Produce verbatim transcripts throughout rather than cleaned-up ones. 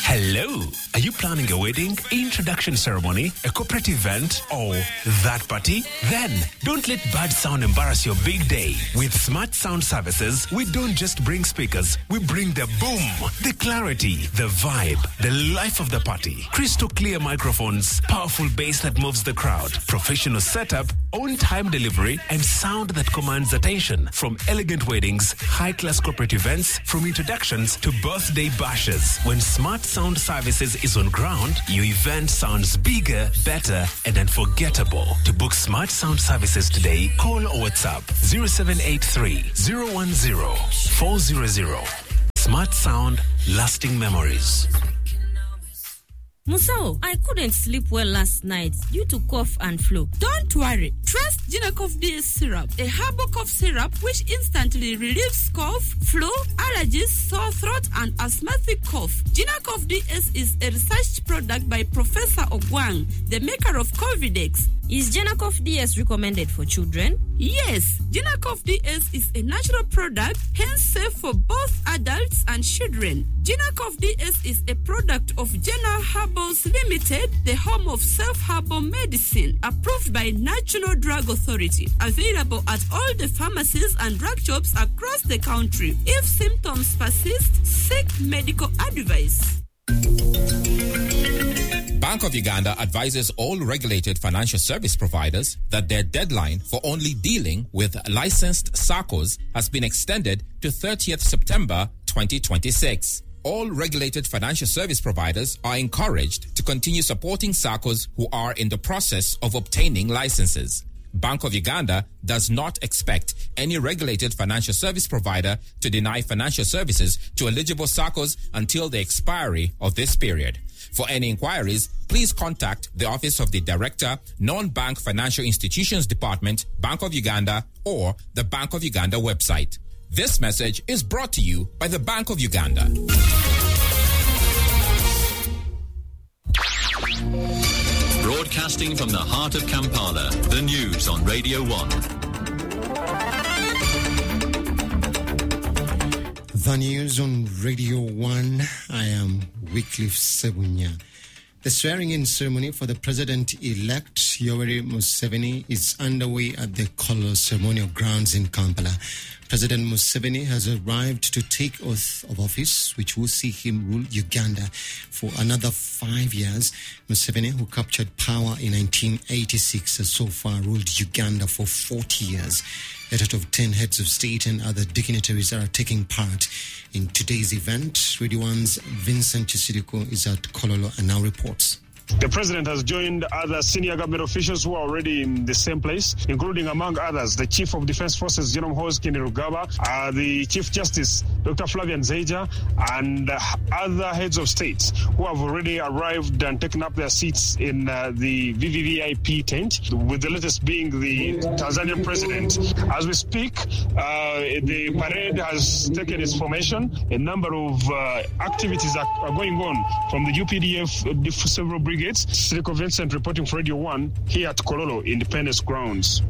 Hello. Are you planning a wedding, introduction ceremony, a corporate event, or that party? Then don't let bad sound embarrass your big day. With Smart Sound Services, we don't just bring speakers, we bring the boom, the clarity, the vibe, the life of the party. Crystal clear microphones, powerful bass that moves the crowd, professional setup, on-time delivery, and sound that commands attention. From elegant weddings, high-class corporate events, from introductions to birthday bashes. When Smart Sound Services is on ground, your event sounds bigger, better, and unforgettable. To book Smart Sound Services today, call or WhatsApp zero seven eight three, zero one zero, four zero zero. Smart Sound, lasting memories. Musao, I couldn't sleep well last night due to cough and flu. Don't worry. Trust Genacof D S syrup, a herbal cough syrup which instantly relieves cough, flu, allergies, sore throat, and asthmatic cough. Genacof D S is a research product by Professor Ogwang, the maker of Covidex. Is Genacof D S recommended for children? Yes, Genacof D S is a natural product, hence safe for both adults and children. Genacof D S is a product of Gena Herbals Limited, the home of self-herbal medicine, approved by National Drug Authority. Available at all the pharmacies and drug shops across the country. If symptoms persist, seek medical advice. Bank of Uganda advises all regulated financial service providers that their deadline for only dealing with licensed S A C Os has been extended to thirtieth September twenty twenty-six. All regulated financial service providers are encouraged to continue supporting S A C Os who are in the process of obtaining licenses. Bank of Uganda does not expect any regulated financial service provider to deny financial services to eligible S A C Os until the expiry of this period. For any inquiries, please contact the Office of the Director, Non-Bank Financial Institutions Department, Bank of Uganda, or the Bank of Uganda website. This message is brought to you by the Bank of Uganda. Broadcasting from the heart of Kampala, the news on Radio one. The news on Radio one. I am Wycliffe Sebunya. The swearing-in ceremony for the President-elect Yoweri Museveni is underway at the Kololo Ceremonial Grounds in Kampala. President Museveni has arrived to take oath of office, which will see him rule Uganda for another five years. Museveni, who captured power in nineteen eighty-six, has so far ruled Uganda for forty years. Eight out of ten heads of state and other dignitaries are taking part in today's event. Radio one's Vincent Chisidiko is at Kololo and now reports. The president has joined other senior government officials who are already in the same place, including, among others, the Chief of Defense Forces, General Hoskin Rugaba, uh, the Chief Justice, Doctor Flavian Zeija, and uh, other heads of states who have already arrived and taken up their seats in uh, the V V V I P tent, with the latest being the Tanzanian president. As we speak, uh, the parade has taken its formation. A number of uh, activities are, are going on from the U P D F, uh, several brigades. Siriko Vincent reporting for Radio one here at Kololo Independence Grounds.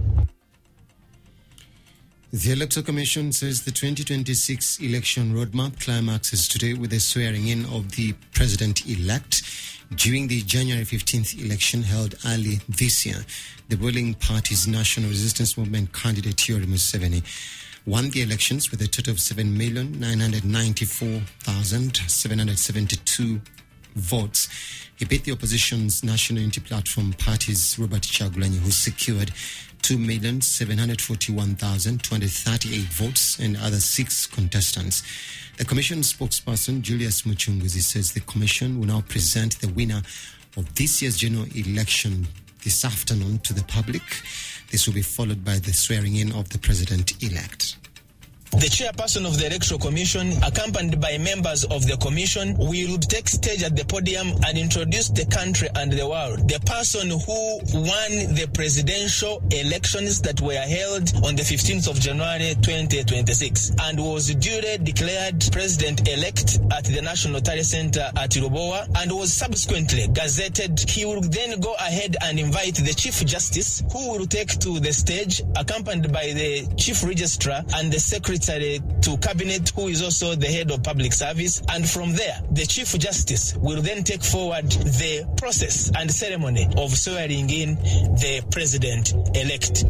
The Electoral Commission says the twenty twenty-six election roadmap climaxes today with the swearing-in of the president-elect. During the January fifteenth election held early this year, the ruling party's National Resistance Movement candidate Yoweri Museveni won the elections with a total of seven million nine hundred ninety-four thousand seven hundred seventy-two votes. He beat the opposition's National Unity Platform Party's Robert Kyagulanyi, who secured two million seven hundred forty-one thousand two hundred thirty-eight votes, and other six contestants. The Commission spokesperson, Julius Muchunguzi, says the Commission will now present the winner of this year's general election this afternoon to the public. This will be followed by the swearing-in of the President-elect. The chairperson of the Electoral Commission, accompanied by members of the Commission, will take stage at the podium and introduce the country and the world. The person who won the presidential elections that were held on the fifteenth of January twenty twenty-six and was duly declared president-elect at the National Tally Center at Rubowa and was subsequently gazetted. He will then go ahead and invite the Chief Justice, who will take to the stage, accompanied by the Chief Registrar and the Secretary secretary to cabinet, who is also the head of public service. And from there, the Chief Justice will then take forward the process and ceremony of swearing in the president-elect.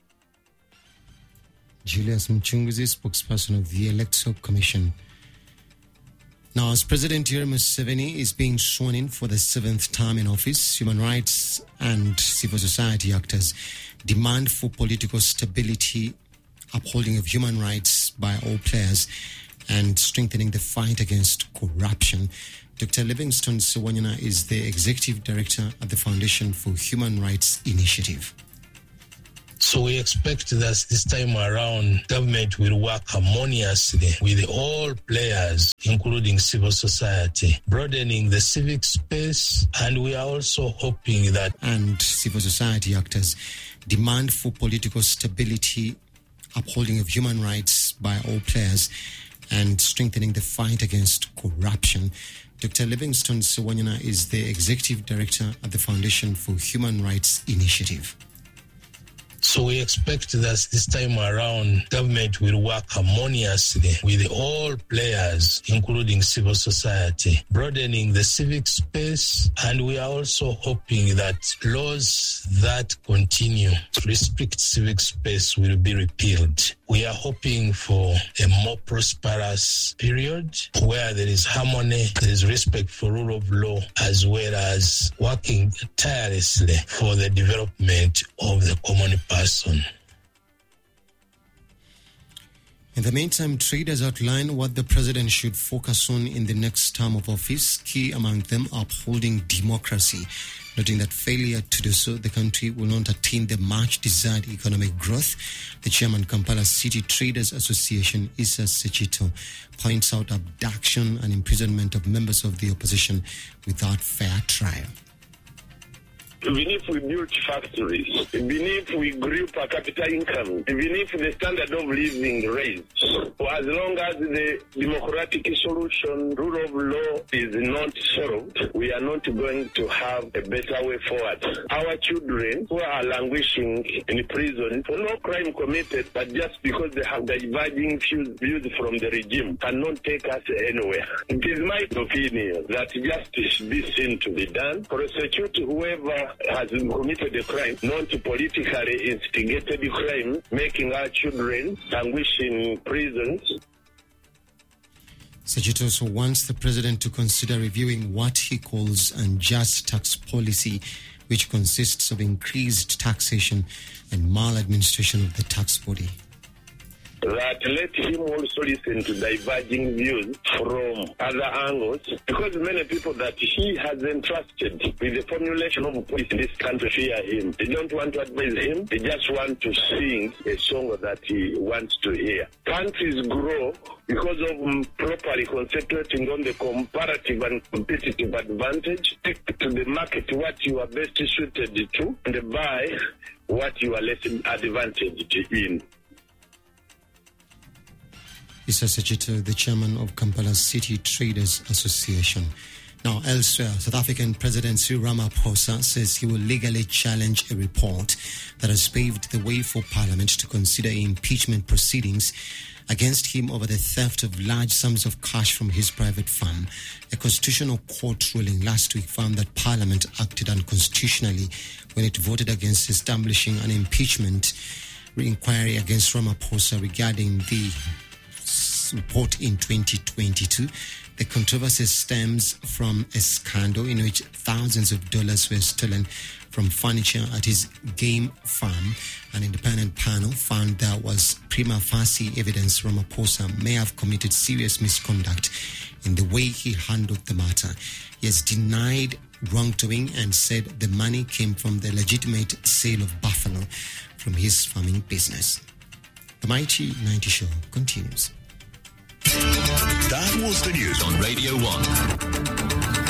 Julius Mchunguzi, spokesperson of the Electoral Commission. Now, as President Yoweri Museveni is being sworn in for the seventh time in office, human rights and civil society actors demand for political stability, upholding of human rights by all players, and strengthening the fight against corruption. Doctor Livingstone Sewanyana is the Executive Director at the Foundation for Human Rights Initiative. So we expect that this time around, government will work harmoniously with all players, including civil society, broadening the civic space, and we are also hoping that... And civil society actors demand for political stability, upholding of human rights by all players, and strengthening the fight against corruption. Doctor Livingstone Sewanyana is the Executive Director at the Foundation for Human Rights Initiative. So we expect that this time around, government will work harmoniously with all players, including civil society, broadening the civic space, and we are also hoping that laws that continue to restrict civic space will be repealed. We are hoping for a more prosperous period where there is harmony, there is respect for rule of law, as well as working tirelessly for the development of the common person. In the meantime, traders outline what the president should focus on in the next term of office, key among them upholding democracy, noting that failure to do so, the country will not attain the much desired economic growth. The chairman, Kampala City Traders Association, Issa Sechito, points out abduction and imprisonment of members of the opposition without fair trial. Even if we build factories, even if we grew per capita income, even if the standard of living raised, as long as the democratic solution, rule of law is not solved, we are not going to have a better way forward. Our children who are languishing in prison for no crime committed, but just because they have diverging views from the regime, cannot take us anywhere. It is my opinion that justice be seen to be done. Prosecute whoever has committed a crime, not politically instigated crime, making our children languish in prisons. Sechito also wants the president to consider reviewing what he calls unjust tax policy, which consists of increased taxation and maladministration of the tax body. That let him also listen to diverging views from other angles, because many people that he has entrusted with the formulation of policy in this country fear him. They don't want to advise him, they just want to sing a song that he wants to hear. Countries grow because of properly concentrating on the comparative and competitive advantage. Take to the market what you are best suited to and buy what you are less advantaged in. Issa Sechito, the chairman of Kampala City Traders Association. Now, elsewhere, South African President Cyril Ramaphosa says he will legally challenge a report that has paved the way for Parliament to consider impeachment proceedings against him over the theft of large sums of cash from his private firm. A constitutional court ruling last week found that Parliament acted unconstitutionally when it voted against establishing an impeachment inquiry against Ramaphosa regarding the report in twenty twenty-two. The controversy stems from a scandal in which thousands of dollars were stolen from furniture at his game farm. An independent panel found there was prima facie evidence Ramaphosa may have committed serious misconduct in the way he handled the matter. He has denied wrongdoing and said the money came from the legitimate sale of buffalo from his farming business. The Mighty ninety Show continues. That was the news on Radio one.